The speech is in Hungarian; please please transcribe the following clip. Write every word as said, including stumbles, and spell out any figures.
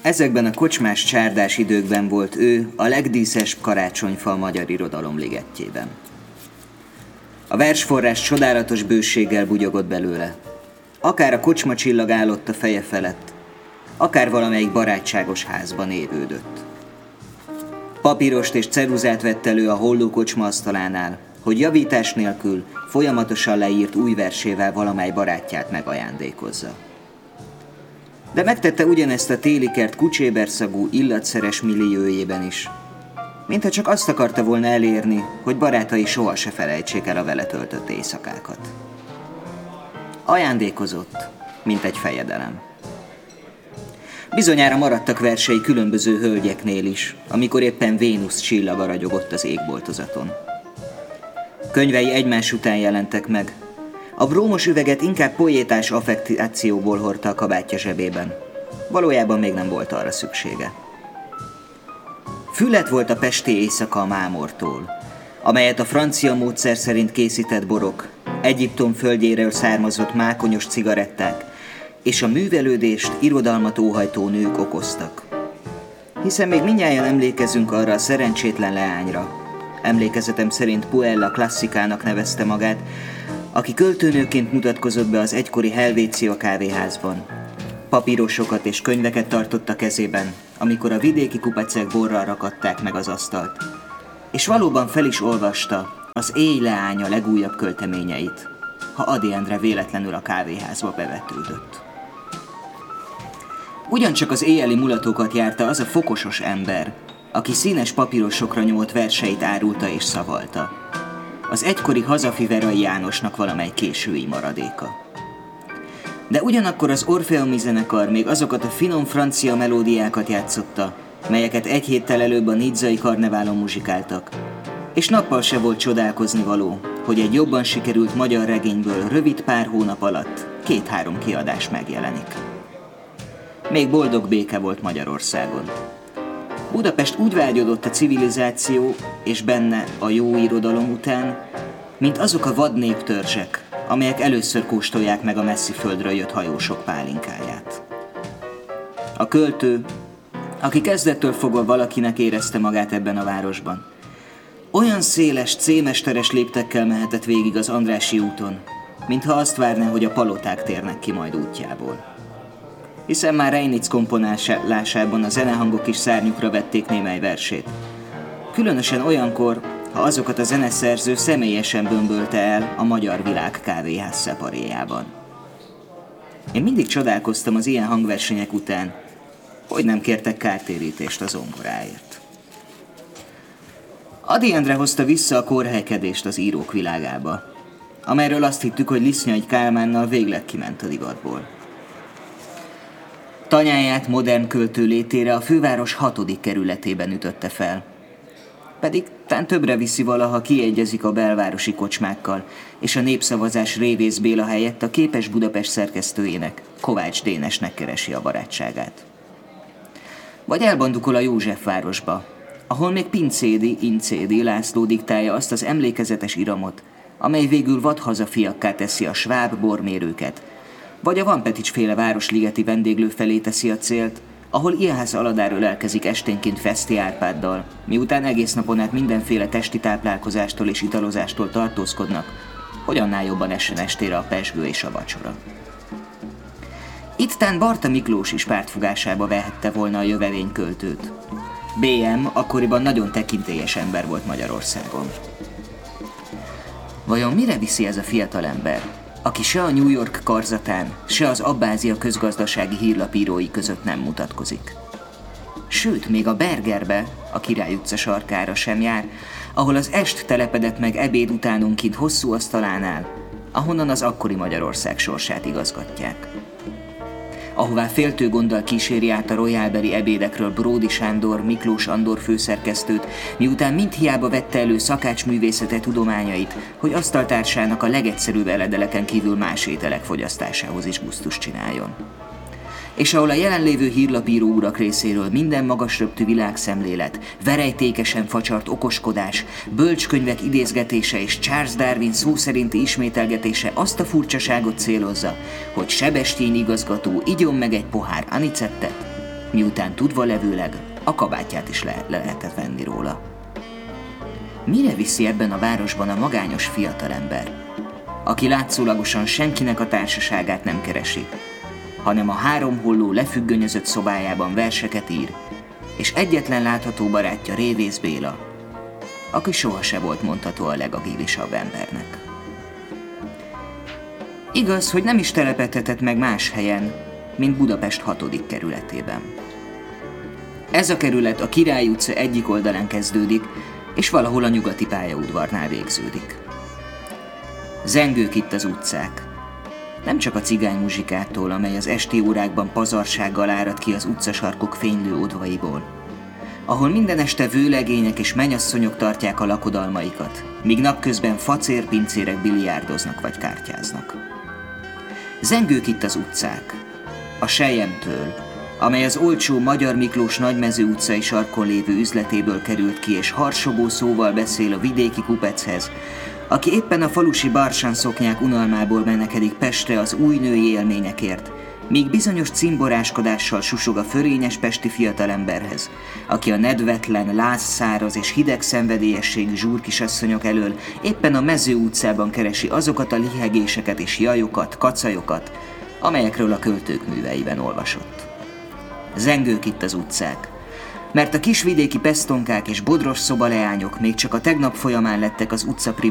Ezekben a kocsmás csárdás időkben volt ő a legdíszesebb karácsonyfa a magyar irodalom ligetjében. A versforrás csodálatos bőséggel bugyogott belőle. Akár a kocsma csillag állott a feje felett, akár valamelyik barátságos házban évődött. Papírost és ceruzát vett elő a holló kocsma asztalánál, hogy javítás nélkül folyamatosan leírt új versével valamely barátját megajándékozza. De megtette ugyanezt a télikert kucséberszagú, illatszeres milliójében is, mintha csak azt akarta volna elérni, hogy barátai soha se felejtsék el a vele töltött éjszakákat. Ajándékozott, mint egy fejedelem. Bizonyára maradtak versei különböző hölgyeknél is, amikor éppen Vénusz csillaga ragyogott az égboltozaton. Könyvei egymás után jelentek meg. A brómos üveget inkább poétás affektációból hordta a kabátja zsebében. Valójában még nem volt arra szüksége. Fület volt a pesti éjszaka a mámortól, amelyet a francia módszer szerint készített borok, Egyiptom földjéről származott mákonyos cigaretták és a művelődést, irodalmat óhajtó nők okoztak. Hiszen még mindnyájan emlékezünk arra a szerencsétlen leányra, emlékezetem szerint Puella klasszikának nevezte magát, aki költőnőként mutatkozott be az egykori Helvécia kávéházban. Papírosokat és könyveket tartott a kezében, amikor a vidéki kupecek borral rakadták meg az asztalt. És valóban fel is olvasta az Éj leánya legújabb költeményeit, ha Ady Endre véletlenül a kávéházba bevetődött. Ugyancsak az éjjeli mulatókat járta az a fokosos ember, aki színes papírosokra nyomott verseit árulta és szavalta. Az egykori Hazafi Verai Jánosnak valamely késői maradéka. De ugyanakkor az Orfeumi zenekar még azokat a finom francia melódiákat játszotta, melyeket egy héttel előbb a nizzai karneválon muzsikáltak, és nappal se volt csodálkozni való, hogy egy jobban sikerült magyar regényből rövid pár hónap alatt két-három kiadás megjelenik. Még boldog béke volt Magyarországon. Budapest úgy vágyodott a civilizáció és benne a jó irodalom után, mint azok a vad néptörzsek, amelyek először kóstolják meg a messzi földről jött hajósok pálinkáját. A költő, aki kezdettől fogva valakinek érezte magát ebben a városban, olyan széles, cémesteres léptekkel mehetett végig az Andrássy úton, mintha azt várná, hogy a paloták térnek ki majd útjából. Hiszen már Reinitz komponálásában a zenehangok is szárnyukra vették némely versét. Különösen olyankor, ha azokat a zeneszerző személyesen bömbölte el a Magyar Világ kávéház szeparéjában. Én mindig csodálkoztam az ilyen hangversenyek után, hogy nem kértek kártérítést a zongoráért. Ady Endre hozta vissza a korhelykedést az írók világába, amelyről azt hittük, hogy Lisznyai Kálmánnal végleg kiment a divatból. Tanyáját modern költő létére a főváros hatodik kerületében ütötte fel. Pedig tán többre viszi valaha kiegyezik a belvárosi kocsmákkal, és a Népszavazás Révész Béla helyett a Képes Budapest szerkesztőjének, Kovács Dénesnek keresi a barátságát. Vagy elbandukol a Józsefvárosba, ahol még Pincédi, Incédi László diktálja azt az emlékezetes iramot, amely végül vadhazafiakká teszi a sváb bormérőket, vagy a Van Petics féle városligeti vendéglő felé teszi a célt, ahol Ilház Aladár ölelkezik esténként Feszti Árpáddal, miután egész napon át mindenféle testi táplálkozástól és italozástól tartózkodnak, hogy annál jobban essen estére a pezsgő és a vacsora. Ittán Barta Miklós is pártfogásába vehette volna a jövevényköltőt. bé em akkoriban nagyon tekintélyes ember volt Magyarországon. Vajon mire viszi ez a fiatal ember, aki se a New York karzatán, se az Abbázia közgazdasági hírlapírói között nem mutatkozik? Sőt, még a Bergerbe, a Király utca sarkára sem jár, ahol az est telepedett meg ebéd utánunként hosszú asztalánál, ahonnan az akkori Magyarország sorsát igazgatják. Ahová féltő gonddal kíséri át a royalbeli ebédekről Bródi Sándor, Miklós Andor főszerkesztőt, miután mindhiába vette elő szakácsművészete tudományait, hogy asztaltársának a legegyszerűbb eledeleken kívül más ételek fogyasztásához is gusztust csináljon. És ahol a jelenlévő hírlapíró urak részéről minden magasröptű világszemlélet, verejtékesen facsart okoskodás, bölcskönyvek idézgetése és Charles Darwin szó szerinti ismételgetése azt a furcsaságot célozza, hogy Sebestyén igazgató igyon meg egy pohár anicettet, miután tudva levőleg a kabátját is le- lehetett venni róla. Mire viszi ebben a városban a magányos fiatalember, aki látszólagosan senkinek a társaságát nem keresi, hanem a három holló lefüggönyözött szobájában verseket ír, és egyetlen látható barátja Révész Béla, aki soha se volt mondható a legagilisabb embernek. Igaz, hogy nem is telepedhetett meg más helyen, mint Budapest hatodik kerületében. Ez a kerület a Király utca egyik oldalán kezdődik, és valahol a nyugati pályaudvarnál végződik. Zengők itt az utcák. Nem csak a cigány muzsikától, amely az esti órákban pazarsággal árad ki az utcasarkok fénylő odvaiból, ahol minden este vőlegények és mennyasszonyok tartják a lakodalmaikat, míg napközben facérpincérek biliárdoznak vagy kártyáznak. Zengők itt az utcák. A Selyemtől, amely az olcsó Magyar Miklós Nagymező utcai sarkon lévő üzletéből került ki, és harsogó szóval beszél a vidéki kupechez, aki éppen a falusi barsan szoknyák unalmából menekedik Pestre az új női élményekért, míg bizonyos cimboráskodással susog a fölényes pesti fiatalemberhez, aki a nedvetlen, lázszáraz és hideg szenvedélyességű zsúrkisasszonyok elől éppen a Mező utcában keresi azokat a lihegéseket és jajokat, kacajokat, amelyekről a költők műveiben olvasott. Zengők itt az utcák, mert a kisvidéki pesztonkák és bodros szobaleányok még csak a tegnap folyamán lettek az utca